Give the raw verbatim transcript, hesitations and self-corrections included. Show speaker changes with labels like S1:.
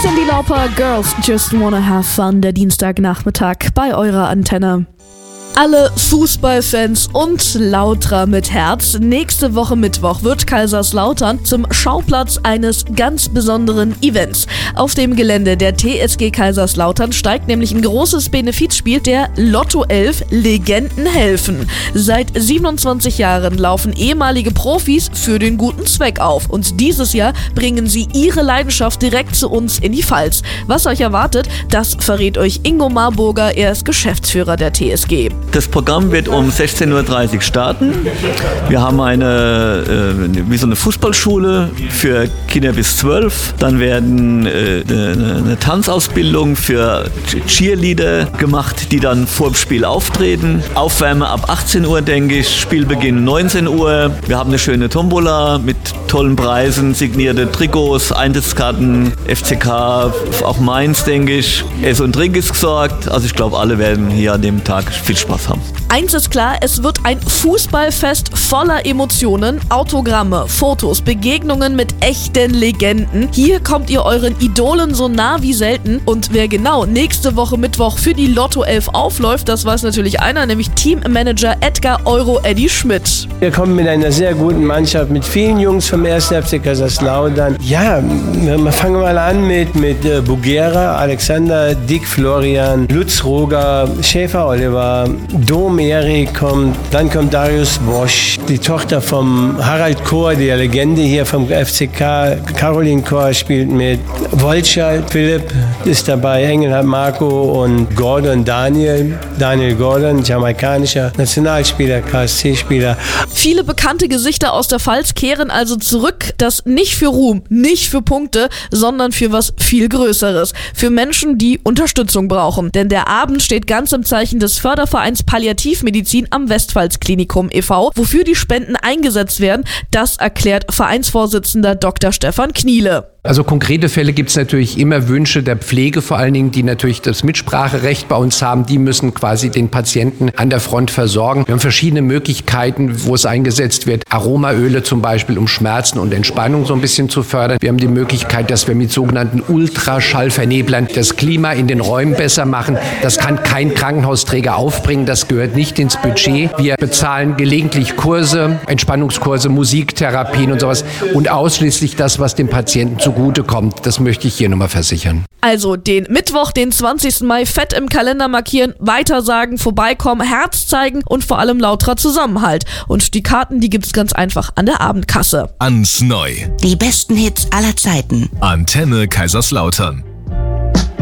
S1: Cyndi Lauper, Girls Just Wanna Have Fun, der Dienstagnachmittag bei eurer Antenne. Alle Fußballfans und Lauterer mit Herz, nächste Woche Mittwoch wird Kaiserslautern zum Schauplatz eines ganz besonderen Events. Auf dem Gelände der T S G Kaiserslautern steigt nämlich ein großes Benefizspiel der Lotto elf Legenden helfen. Seit siebenundzwanzig Jahren laufen ehemalige Profis für den guten Zweck auf und dieses Jahr bringen sie ihre Leidenschaft direkt zu uns in die Pfalz. Was euch erwartet, das verrät euch Ingo Marburger, er ist Geschäftsführer der T S G.
S2: Das Programm wird um sechzehn Uhr dreißig starten. Wir haben eine, äh, wie so eine Fußballschule für Kinder bis zwölf. Dann werden äh, eine, eine Tanzausbildung für Cheerleader gemacht, die dann vor dem Spiel auftreten. Aufwärme ab achtzehn Uhr, denke ich. Spielbeginn neunzehn Uhr. Wir haben eine schöne Tombola mit tollen Preisen, signierte Trikots, Eintrittskarten, F C K, auch Mainz, denke ich. Ess und Trink ist gesorgt. Also ich glaube, alle werden hier an dem Tag viel Spaß haben.
S1: Eins ist klar, es wird ein Fußballfest voller Emotionen, Autogramme, Fotos, Begegnungen mit echten Legenden. Hier kommt ihr euren Idolen so nah wie selten. Und wer genau nächste Woche Mittwoch für die Lotto elf aufläuft, das weiß natürlich einer, nämlich Teammanager Edgar Euro Eddie Schmidt.
S3: Wir kommen mit einer sehr guten Mannschaft, mit vielen Jungs vom ersten F C Kaiserslautern. Ja, wir fangen mal an mit, mit äh, Bugera, Alexander, Dick, Florian, Lutz Roger, Schäfer Oliver, Dom Erik kommt, dann kommt Darius Wosch, die Tochter vom Harald Kohr, der Legende hier vom F C K, Caroline Kohr spielt mit, Wolscher, Philipp ist dabei, Engelhardt Marco und Gordon Daniel, Daniel Gordon, jamaikanischer Nationalspieler, K S C-Spieler.
S1: Viele bekannte Gesichter aus der Pfalz kehren also zurück, das nicht für Ruhm, nicht für Punkte, sondern für was viel Größeres, für Menschen, die Unterstützung brauchen. Denn der Abend steht ganz im Zeichen des Fördervereins Palliativmedizin am Westpfalz-Klinikum e V Wofür die Spenden eingesetzt werden, das erklärt Vereinsvorsitzender Doktor Stefan Kniele.
S4: Also konkrete Fälle gibt es natürlich immer, Wünsche der Pflege vor allen Dingen, die natürlich das Mitspracherecht bei uns haben. Die müssen quasi den Patienten an der Front versorgen. Wir haben verschiedene Möglichkeiten, wo es eingesetzt wird. Aromaöle zum Beispiel, um Schmerzen und Entspannung so ein bisschen zu fördern. Wir haben die Möglichkeit, dass wir mit sogenannten Ultraschallverneblern das Klima in den Räumen besser machen. Das kann kein Krankenhausträger aufbringen, das gehört nicht ins Budget. Wir bezahlen gelegentlich Kurse, Entspannungskurse, Musiktherapien und sowas und ausschließlich das, was dem Patienten zugute kommt. Das möchte ich hier nochmal versichern.
S1: Also den Mittwoch, den zwanzigsten Mai fett im Kalender markieren, weitersagen, vorbeikommen, Herz zeigen und vor allem lauterer Zusammenhalt. Und die Karten, die gibt's ganz einfach an der Abendkasse.
S5: Ans Neu.
S6: Die besten Hits aller Zeiten.
S5: Antenne Kaiserslautern.